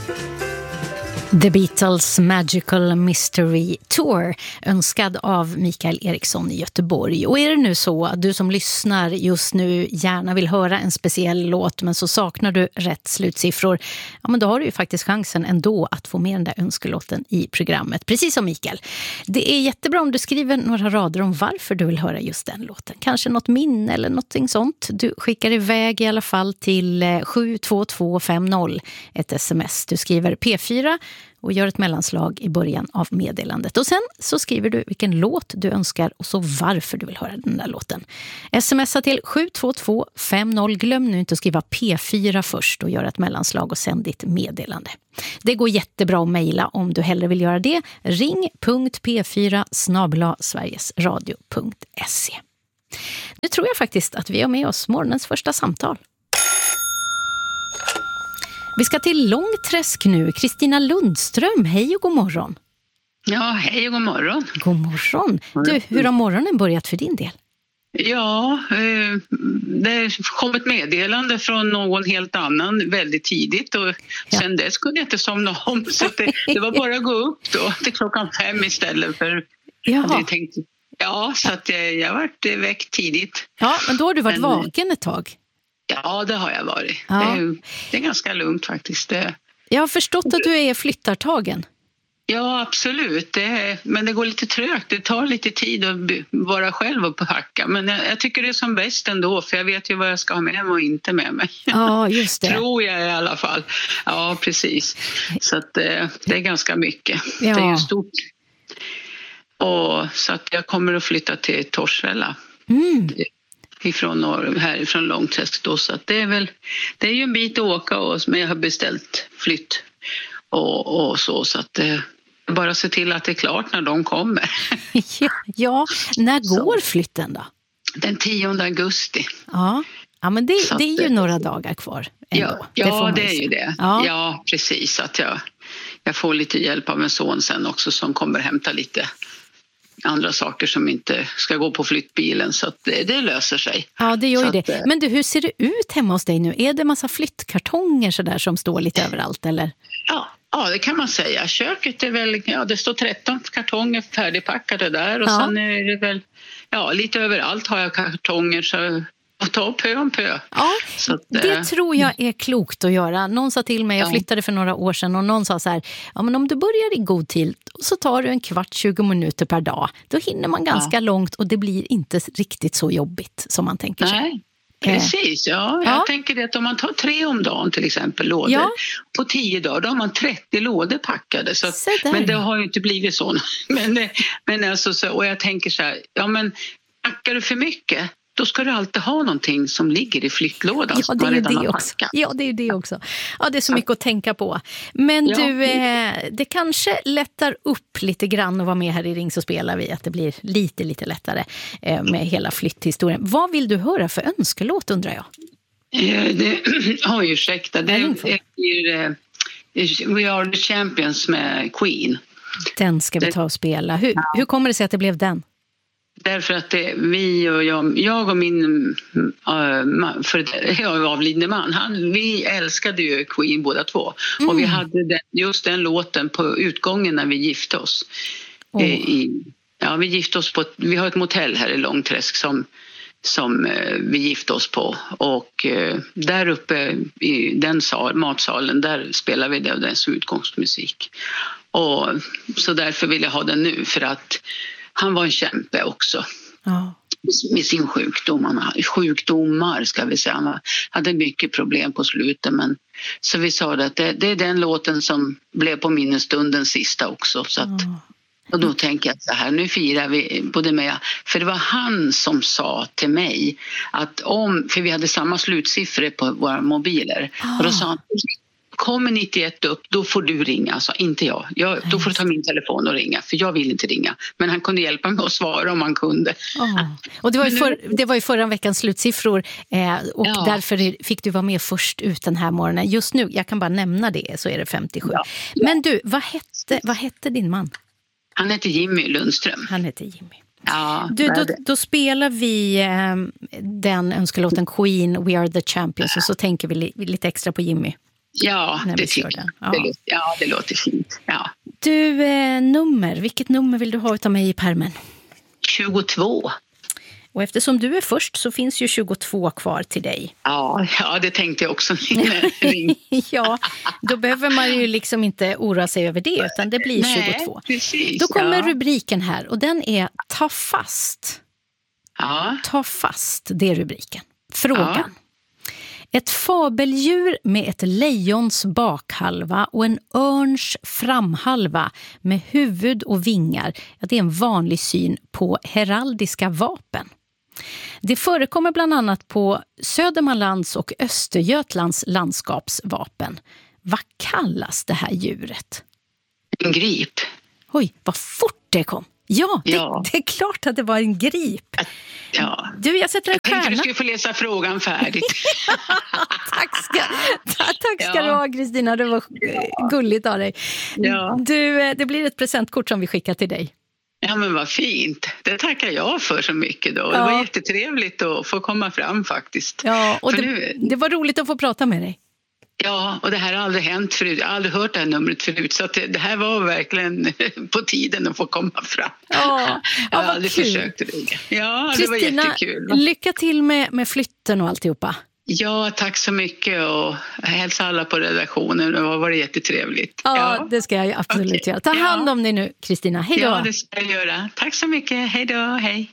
The Beatles Magical Mystery Tour, önskad av Mikael Eriksson i Göteborg. Och är det nu så att du som lyssnar just nu gärna vill höra en speciell låt men så saknar du rätt slutsiffror, ja men då har du ju faktiskt chansen ändå att få med den där önskelåten i programmet, precis som Mikael. Det är jättebra om du skriver några rader om varför du vill höra just den låten. Kanske något minne eller någonting sånt. Du skickar iväg i alla fall till 72250 ett sms. Du skriver P4 och gör ett mellanslag i början av meddelandet. Och sen så skriver du vilken låt du önskar och så varför du vill höra den där låten. Smsa till 72250. Glöm nu inte att skriva P4 först och göra ett mellanslag och sänd ditt meddelande. Det går jättebra att mejla om du hellre vill göra det. ring.p4@sverigesradio.se. Nu tror jag faktiskt att vi har med oss morgonens första samtal. Vi ska till Långträsk nu. Kristina Lundström, hej och god morgon. Ja, hej och god morgon. God morgon. Du, hur har morgonen börjat för din del? Ja, det kom ett meddelande från någon helt annan väldigt tidigt och sen dess kunde jag inte somna om så det var bara att gå upp då till 5:00 istället för jag tänkte, så att jag varit väckt tidigt. Ja, men då har du varit vaken ett tag. Ja, det har jag varit. Ja. Det är ganska lugnt faktiskt. Jag har förstått att du är flyttartagen. Ja, absolut. Men det går lite trögt. Det tar lite tid att vara själv och packa. Men jag tycker det är som bäst ändå. För jag vet ju vad jag ska ha med mig och inte med mig. Ja, just det. Tror jag i alla fall. Ja, precis. Så att, det är ganska mycket. Ja. Det är ju stort. Och, så att jag kommer att flytta till Torshälla. Härifrån Långträsk då, så att det är ju en bit att åka men jag har beställt flytt och så att bara se till att det är klart när de kommer. Ja, när går flytten då? Den 10 augusti. Ja, men det är ju några dagar kvar ändå. Ja, det är ju det. Ja, precis. Att jag får lite hjälp av en son sen också som kommer hämta lite andra saker som inte ska gå på flyttbilen, så att det löser sig. Ja, det gör ju det. Men du, hur ser det ut hemma hos dig nu? Är det massa flyttkartonger så där som står lite överallt, eller? Ja, det kan man säga. Köket är väl, det står 13 kartonger färdigpackade där och sen är det väl, lite överallt har jag kartonger så att ta pö om pö. Ja, så att, det tror jag är klokt att göra. Någon sa till mig, jag flyttade för några år sedan och någon sa så här, men om du börjar i god tid så tar du 15-20 minuter per dag. Då hinner man ganska långt och det blir inte riktigt så jobbigt som man tänker sig. Nej. Precis, jag tänker det att om man tar 3 om dagen till exempel lådor på 10 dagar, då har man 30 lådor packade. Så men det har ju inte blivit så. Men alltså så, och jag tänker så här, men packar du för mycket, då ska du alltid ha någonting som ligger i flyttlådan som man redan har packat. Ja, det är det också. Ja, det är så mycket att tänka på. Men du, det kanske lättar upp lite grann att vara med här i Ring så spelar vi, att det blir lite lättare med hela flytthistorien. Vad vill du höra för önskelåt, undrar jag? Ursäkta. Det är We Are The Champions med Queen. Den ska vi ta och spela. Hur kommer det sig att det blev den? Därför att jag och min avlidne man, vi älskade ju Queen båda två. Och vi hade just den låten på utgången när vi gifte oss. Vi gifte oss vi har ett motell här i Långträsk som vi gifte oss på. Och där uppe i den matsalen, där spelar vi dess utgångsmusik. Och så därför vill jag ha den nu, för att han var en kämpe också med sin sjukdom. Sjukdomar ska vi säga. Han hade mycket problem på slutet. Så vi sa att det är den låten som blev på minnesstunden sista också. Så att, och då tänker jag så här, nu firar vi både med. För det var han som sa till mig att för vi hade samma slutsiffror på våra mobiler. Och då sa han, kommer 91 upp, då får du ringa. Så inte jag. Då får du ta min telefon och ringa. För jag vill inte ringa. Men han kunde hjälpa mig att svara om han kunde. Och det var ju förra veckans slutsiffror. Och därför fick du vara med först ut den här morgonen. Just nu, jag kan bara nämna det, så är det 57. Ja. Men du, vad hette din man? Han heter Jimmy Lundström. Han heter Jimmy. Ja, då spelar vi den önskelåten Queen, We Are The Champions. Och så tänker vi lite extra på Jimmy. Ja, när det vi kör tycker den. jag. Ja, det låter fint. Ja. Du, vilket nummer vill du ha utav mig i pärmen? 22. Och eftersom du är först så finns ju 22 kvar till dig. Ja, det tänkte jag också. Ja, då behöver man ju liksom inte oroa sig över det, utan det blir 22. Nej, precis, då kommer rubriken här och den är Ta fast. Ja. Ta fast, det är rubriken. Frågan. Ett fabeldjur med ett lejons bakhalva och en örns framhalva med huvud och vingar. Ja, det är en vanlig syn på heraldiska vapen. Det förekommer bland annat på Södermanlands och Östergötlands landskapsvapen. Vad kallas det här djuret? En grip. Oj, vad fort det kom. Ja, det är klart att det var en grip. Ja. Du, jag sätter en stjärna. Jag tänkte du skulle få läsa frågan färdigt. Tack ska du ha, Kristina. Det var gulligt av dig. Ja. Du, det blir ett presentkort som vi skickar till dig. Ja, men vad fint. Det tackar jag för så mycket då. Det var jättetrevligt att få komma fram faktiskt. Ja, och det var roligt att få prata med dig. Ja, och det här har aldrig hänt förut. Jag har aldrig hört det här numret förut. Så att det här var verkligen på tiden att få komma fram. Ja, jag har aldrig försökt det. Ja, Kristina, det var jättekul. Lycka till med flytten och alltihopa. Ja, tack så mycket och hälsa alla på redaktionen. Det har varit jättetrevligt. Ja, det ska jag absolut göra. Ta hand om dig nu, Kristina. Hej då. Ja, det ska jag göra. Tack så mycket. Hej då. Hej.